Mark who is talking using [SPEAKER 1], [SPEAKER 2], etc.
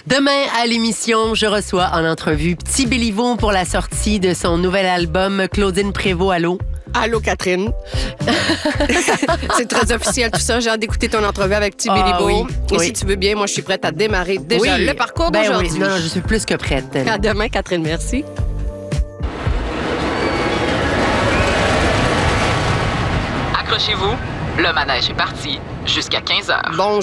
[SPEAKER 1] Demain, à l'émission, je reçois en entrevue Petit Béliveau pour la sortie de son nouvel album Claudine Prévost. Allô?
[SPEAKER 2] Allô, Catherine. C'est très officiel tout ça. J'ai hâte d'écouter ton entrevue avec Petit Béliveau. Et si tu veux bien, moi, je suis prête à démarrer déjà le parcours d'aujourd'hui.
[SPEAKER 1] Oui, non, je suis plus que prête.
[SPEAKER 2] À demain, Catherine. Merci.
[SPEAKER 3] Accrochez-vous, le manège est parti jusqu'à 15h.
[SPEAKER 2] Bonjour.